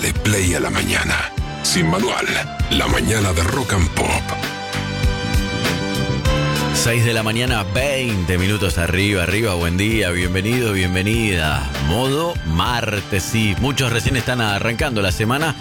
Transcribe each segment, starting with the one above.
Dale play a la mañana. Sin manual, la mañana de Rock and Pop. 6 de la mañana, 20 minutos arriba, buen día, bienvenido, bienvenida. Modo martes, sí. Muchos recién están arrancando la semana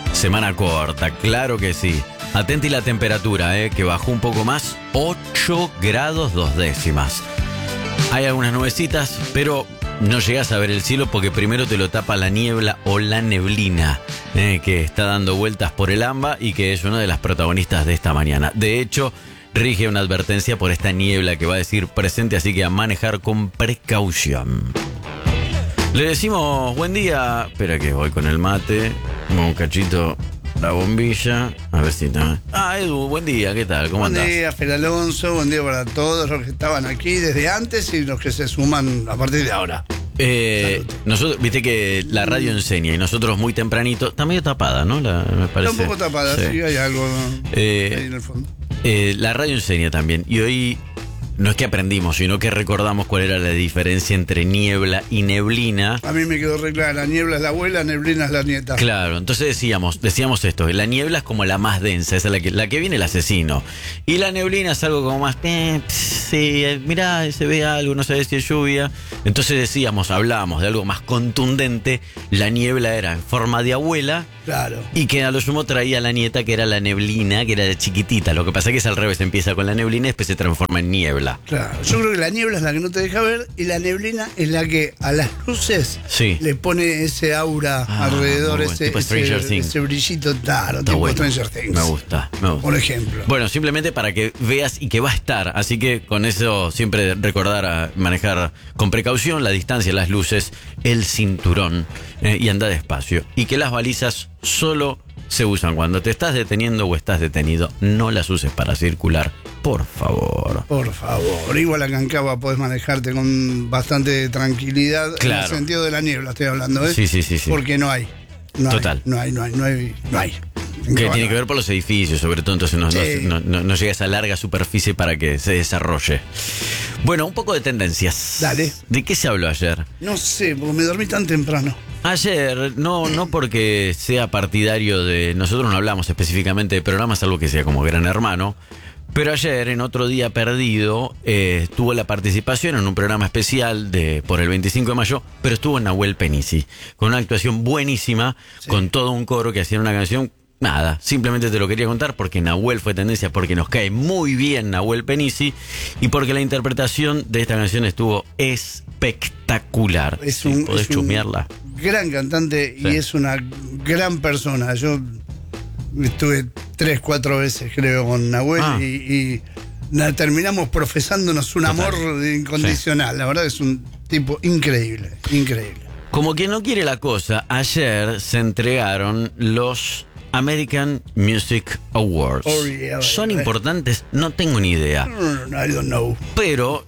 corta, claro que sí. Atenti la temperatura, que bajó un poco más, 8 grados 2 décimas. Hay algunas nubecitas, pero no llegas a ver el cielo porque primero te lo tapa la niebla o la neblina, que está dando vueltas por el AMBA y que es una de las protagonistas de esta mañana. De hecho, rige una advertencia por esta niebla que va a decir presente, así que a manejar con precaución. Le decimos buen día. Espera que voy con el mate, un cachito la bombilla, a ver si está. Edu, buen día, ¿qué tal? ¿Cómo andás? Buen día, Fer Alonso, buen día para todos los que estaban aquí desde antes y los que se suman a partir de ahora. Nosotros, viste que la radio enseña y nosotros muy tempranito, está medio tapada, ¿no? Me parece. Está un poco tapada, sí hay algo ahí en el fondo. La radio enseña también y hoy no es que aprendimos, sino que recordamos cuál era la diferencia entre niebla y neblina. A mí me quedó re clara, la niebla es la abuela, neblina es la nieta. Claro, entonces decíamos esto, la niebla es como la más densa, esa es la que viene el asesino. Y la neblina es algo como más, sí, mirá, se ve algo, no sabes si es lluvia. Entonces hablábamos de algo más contundente, la niebla era en forma de abuela. Claro. Y que a lo sumo traía la nieta, que era la neblina, que era de chiquitita. Lo que pasa es que es al revés, empieza con la neblina y después se transforma en niebla. Claro, yo creo que la niebla es la que no te deja ver y la neblina es la que a las luces le pone ese aura alrededor, bueno, ese brillito, claro, tipo bueno. Stranger Things. Me gusta. Por ejemplo. Bueno, simplemente para que veas y que va a estar. Así que con eso siempre recordar a manejar con precaución la distancia, las luces, el cinturón y anda despacio. Y que las balizas solo se usan cuando te estás deteniendo o estás detenido. No las uses para circular, por favor. Por favor. Igual acá en Cava podés manejarte con bastante tranquilidad. Claro. En el sentido de la niebla estoy hablando, Sí. Porque no hay. Total. No hay. Que tiene que ver por los edificios, sobre todo, entonces no llega a esa larga superficie para que se desarrolle. Bueno, un poco de tendencias. Dale. ¿De qué se habló ayer? No sé, porque me dormí tan temprano. Ayer, no porque sea partidario de... Nosotros no hablamos específicamente de programas, algo que sea como Gran Hermano. Pero ayer, en Otro Día Perdido, tuvo la participación en un programa especial por el 25 de mayo, pero estuvo Nahuel Penisi, con una actuación buenísima, con todo un coro que hacían una canción. Nada, simplemente te lo quería contar porque Nahuel fue tendencia, porque nos cae muy bien Nahuel Penisi y porque la interpretación de esta canción estuvo espectacular. Podés chusmearla. Gran cantante y es una gran persona. Yo estuve 3-4 veces creo con Nahuel y terminamos profesándonos un amor incondicional. Sí. La verdad es un tipo increíble. Como quien no quiere la cosa, ayer se entregaron los American Music Awards. ¿Son importantes? No tengo ni idea. I don't know. Pero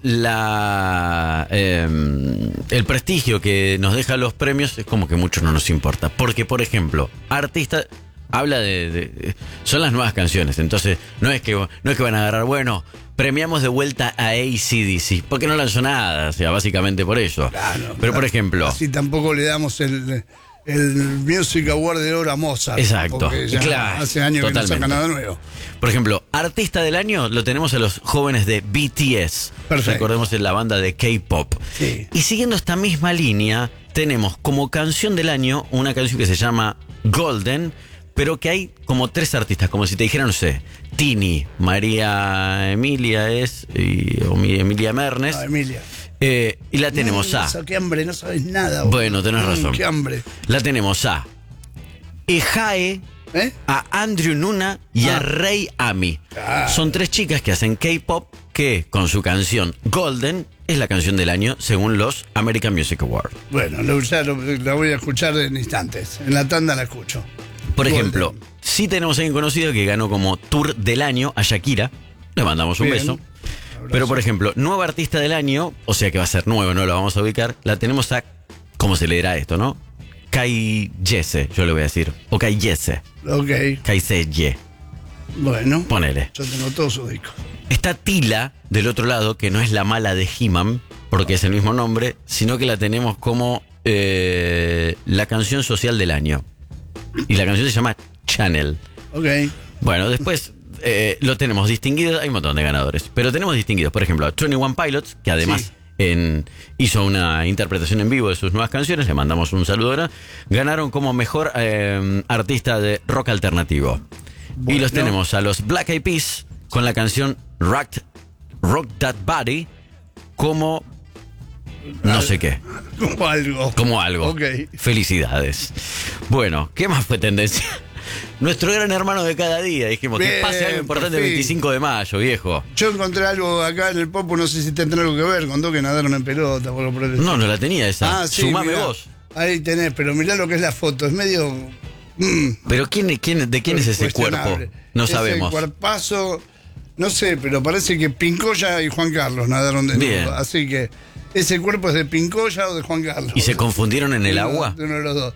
el prestigio que nos dejan los premios es como que mucho no nos importa. Porque, por ejemplo, artista habla son las nuevas canciones. Entonces, no es que van a agarrar, premiamos de vuelta a AC/DC, porque no lanzó nada, o sea, básicamente por eso. Claro, pero, por ejemplo... Así tampoco le damos el Music Award de oro a Mozart. Exacto. Claro, hace años que no saca nada nuevo. Por ejemplo, artista del año lo tenemos a los jóvenes de BTS. Perfecto. Recordemos en la banda de K-pop. Sí. Y siguiendo esta misma línea, tenemos como canción del año una canción que se llama Golden, pero que hay como 3 artistas, como si te dijeran, no sé, Tini, María Emilia o Emilia Mernes. No, Emilia. Y la tenemos a... Qué hambre, no sabes nada. Bueno, tenés razón. Qué hambre. La tenemos a Ejae, a Andrew Nuna y a Rei Ami. Son 3 chicas que hacen K-pop que con su canción Golden es la canción del año según los American Music Awards. Bueno, la voy a escuchar en instantes. En la tanda la escucho. Por ejemplo, sí tenemos a alguien conocido que ganó como Tour del año a Shakira. Le mandamos un beso. Pero, por ejemplo, nueva artista del año, o sea que va a ser nuevo, no lo vamos a ubicar, la tenemos a, ¿cómo se leerá esto, no? Kai Yese, yo le voy a decir. O Kai Yese. Ok. Kai Seye. Bueno. Ponele. Yo tengo todos sus discos. Está Tila, del otro lado, que no es la mala de He-Man, porque es el mismo nombre, sino que la tenemos como la canción social del año. Y la canción se llama Channel. Ok. Bueno, después lo tenemos distinguido. Hay un montón de ganadores. Pero tenemos distinguidos, por ejemplo, a 21 Pilots, que además hizo una interpretación en vivo de sus nuevas canciones. Le mandamos un saludo ahora. Ganaron como mejor artista de rock alternativo. Bueno, y los tenemos a los Black Eyed Peas con la canción Rock That Body como no sé qué. Como algo. Okay. Felicidades. Bueno, ¿qué más fue tendencia? Nuestro gran hermano de cada día. Dijimos que pase algo importante el 25 de mayo, viejo. Yo encontré algo acá en el Popo, no sé si tendrá algo que ver. Contó que nadaron en pelota. No la tenía esa. Sí, sumame mirá, vos. Ahí tenés, pero mirá lo que es la foto. Es medio... Pero ¿de quién es ese cuerpo? No sabemos. Ese cuerpazo, no sé, pero parece que Pincoya y Juan Carlos nadaron de nuevo. Así que ese cuerpo es de Pincoya o de Juan Carlos. ¿Y se confundieron en el agua? De uno de los dos.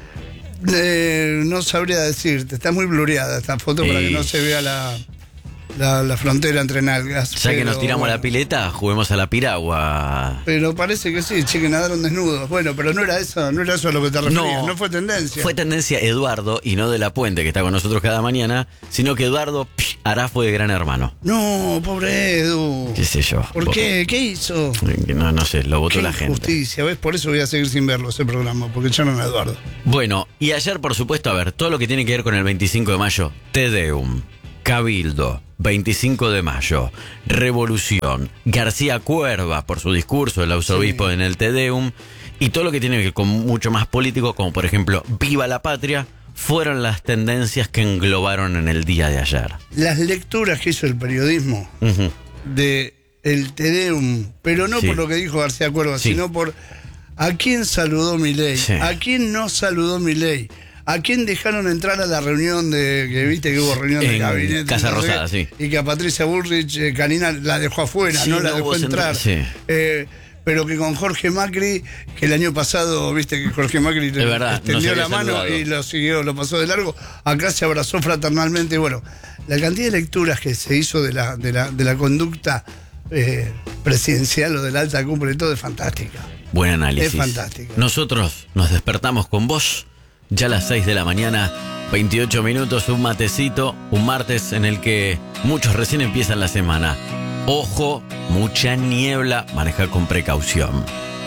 No sabría decirte, está muy blureada esta foto para que no se vea la frontera entre nalgas. Ya que nos tiramos a la pileta, juguemos a la piragua. Pero parece que sí, che, que nadaron desnudos. Bueno, pero no era eso a lo que te referías, no fue tendencia. Fue tendencia Eduardo, y no de la Puente, que está con nosotros cada mañana, sino que Eduardo hará fue de Gran Hermano. No, pobre Edu. ¿Qué sé yo? ¿Por qué? ¿Qué hizo? No sé, lo votó la gente. Justicia, ¿ves? Por eso voy a seguir sin verlo ese programa, porque echaron a Eduardo. Bueno, y ayer, por supuesto, a ver, todo lo que tiene que ver con el 25 de mayo, Te Deum, Cabildo, 25 de mayo, Revolución, García Cuerva por su discurso, el arzobispo en el Te Deum, y todo lo que tiene que ver con mucho más político, como por ejemplo, Viva la Patria, fueron las tendencias que englobaron en el día de ayer. Las lecturas que hizo el periodismo de el Te Deum, pero no por lo que dijo García Cuerva, sino por a quién saludó Milei, a quién no saludó Milei. ¿A quién dejaron entrar a la reunión que viste que hubo reunión de gabinete? Casa Rosada, sí. Y que a Patricia Bullrich, Canina la dejó afuera, no la dejó entrar. Pero que con Jorge Macri, que el año pasado, viste que Jorge Macri extendió la mano y lo pasó de largo, acá se abrazó fraternalmente. Bueno, la cantidad de lecturas que se hizo de la conducta presidencial o de la alta cumbre y todo es fantástica. Buen análisis. Es fantástica. Nosotros nos despertamos con vos. Ya a las 6 de la mañana, 28 minutos, un matecito, un martes en el que muchos recién empiezan la semana. Ojo, mucha niebla, maneja con precaución.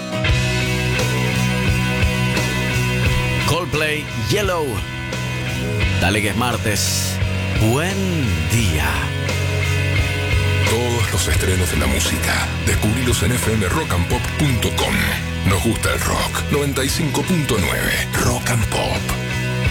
Coldplay, Yellow. Dale que es martes. Buen día. Todos los estrenos de la música, descubrilos en fmrockandpop.com. Nos gusta el rock. 95.9 Rock and